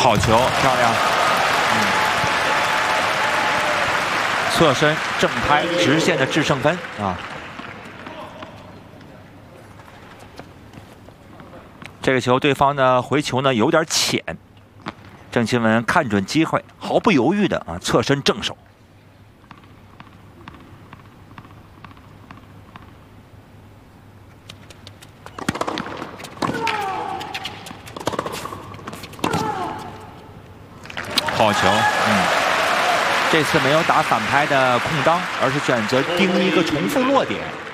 好球，漂亮。侧身正拍直线的制胜分啊！这个球对方的回球呢有点浅，郑钦文看准机会，毫不犹豫的啊侧身正手。好球，这次没有打反拍的空当，而是选择盯一个重复落点。